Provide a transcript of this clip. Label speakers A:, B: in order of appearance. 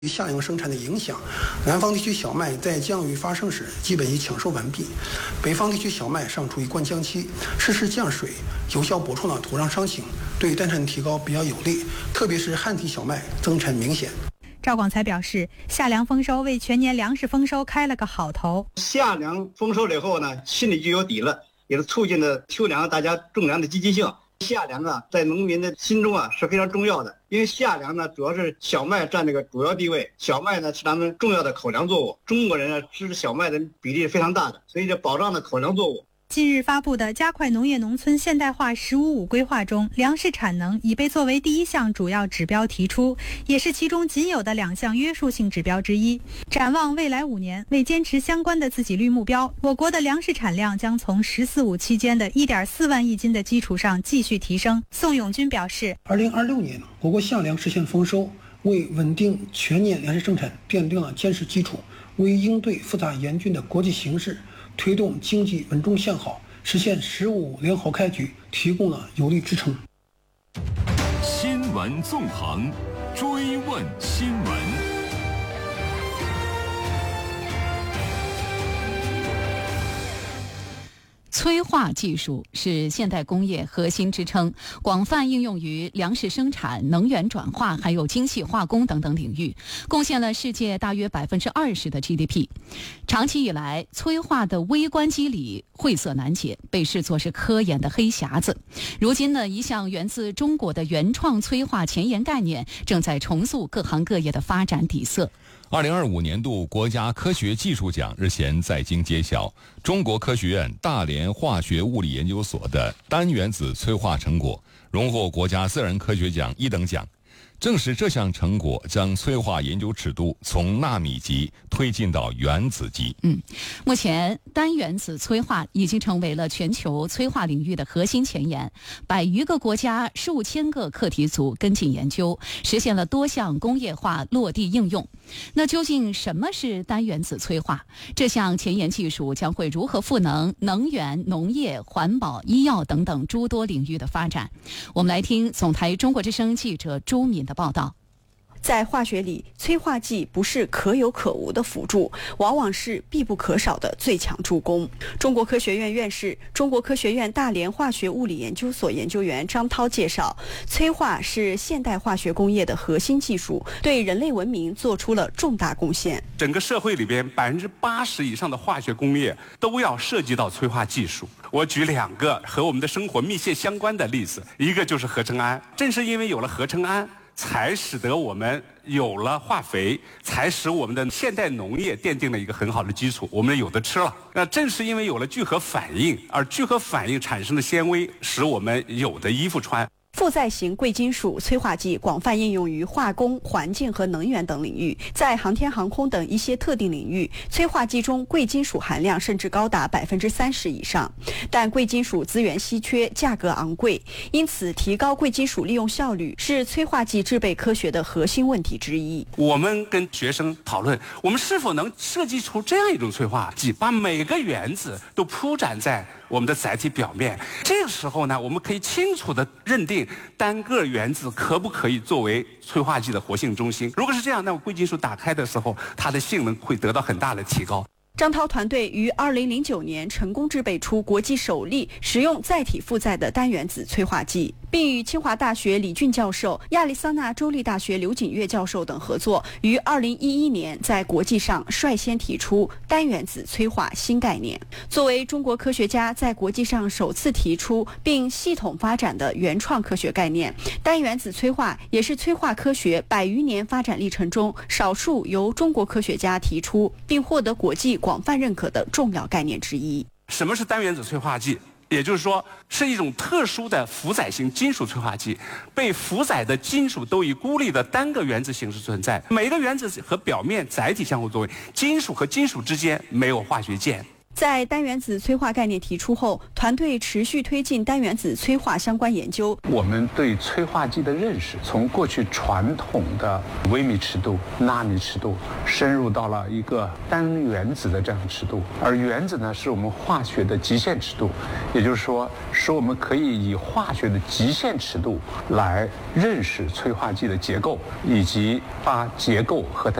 A: 下游生产的影响，南方地区小麦在降雨发生时基本已抢收完毕，北方地区小麦尚处于灌浆期，适时降水，有效补充了土壤伤情，对单产提高比较有利，特别是旱地小麦增产明显。
B: 赵广才表示，夏粮丰收为全年粮食丰收开了个好头。
C: 夏粮丰收了以后呢，心里就有底了，也是促进了秋粮大家种粮的积极性。夏粮在农民的心中是非常重要的，因为夏粮主要是小麦占这个主要地位，小麦是咱们重要的口粮作物，中国人吃小麦的比例是非常大的，所以这保障了口粮作物。
B: 近日发布的加快农业农村现代化“15+5”规划中，粮食产能已被作为第一项主要指标提出，也是其中仅有的2项约束性指标之一。展望未来5年，为坚持相关的自给率目标，我国的粮食产量将从“十四五”期间的1.4万亿斤的基础上继续提升。宋永军表示
A: ，2026年我国夏粮实现丰收，为稳定全年粮食生产奠定了坚实基础，为应对复杂严峻的国际形势，推动经济稳中向好，实现“15”良好开局提供了有力支撑。
D: 新闻纵横，追问新闻。
E: 催化技术是现代工业核心支撑，广泛应用于粮食生产、能源转化，还有精细化工等等领域，贡献了世界大约20%的 GDP。长期以来，催化的微观机理晦涩难解，被视作是科研的黑匣子。如今呢，一项源自中国的原创催化前沿概念，正在重塑各行各业的发展底色。
F: 2025年度国家科学技术奖日前在京揭晓，中国科学院大连化学物理研究所的单原子催化成果荣获国家自然科学奖1等奖，正是这项成果将催化研究尺度从纳米级推进到原子级。
E: 目前单原子催化已经成为了全球催化领域的核心前沿，100余个国家、数千个课题组跟进研究，实现了多项工业化落地应用。那究竟什么是单原子催化？这项前沿技术将会如何赋能能源、农业、环保、医药等等诸多领域的发展？我们来听总台中国之声记者朱敏的报道。
G: 在化学里，催化剂不是可有可无的辅助，往往是必不可少的最强助攻。中国科学院院士、中国科学院大连化学物理研究所研究员张涛介绍，催化是现代化学工业的核心技术，对人类文明做出了重大贡献。
H: 整个社会里边80%以上的化学工业都要涉及到催化技术。我举2个和我们的生活密切相关的例子，一个就是合成氨。正是因为有了合成氨，才使得我们有了化肥，才使我们的现代农业奠定了一个很好的基础，我们有的吃了。那正是因为有了聚合反应，而聚合反应产生的纤维，使我们有的衣服穿。
G: 负载型贵金属催化剂广泛应用于化工、环境和能源等领域，在航天航空等一些特定领域，催化剂中贵金属含量甚至高达30%以上。但贵金属资源稀缺，价格昂贵，因此提高贵金属利用效率是催化剂制备科学的核心问题之一。
H: 我们跟学生讨论，我们是否能设计出这样一种催化剂，把每个原子都铺展在我们的载体表面。这个时候呢，我们可以清楚地认定单个原子可不可以作为催化剂的活性中心。如果是这样，那么贵金属打开的时候，它的性能会得到很大的提高。
G: 张涛团队于2009年成功制备出国际首例使用载体负载的单原子催化剂，并与清华大学李俊教授、亚利桑那州立大学刘锦月教授等合作，于2011年在国际上率先提出单原子催化新概念。作为中国科学家在国际上首次提出并系统发展的原创科学概念，单原子催化也是催化科学100余年发展历程中少数由中国科学家提出并获得国际广泛认可的重要概念之一。
H: 什么是单原子催化剂？也就是说，是一种特殊的负载型金属催化剂，被负载的金属都以孤立的单个原子形式存在，每个原子和表面载体相互作用，金属和金属之间没有化学键。
G: 在单原子催化概念提出后，团队持续推进单原子催化相关研究。
I: 我们对催化剂的认识，从过去传统的微米尺度、纳米尺度，深入到了一个单原子的这样尺度。而原子呢，是我们化学的极限尺度，也就是说，使我们可以以化学的极限尺度来认识催化剂的结构，以及把结构和它